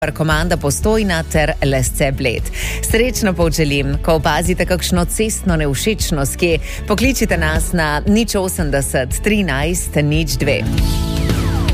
Komanda Postojna ter Lesce Bled. Srečno povželim, ko opazite kakšno cestno nevšečnost, ki pokličite nas na 080 13 02.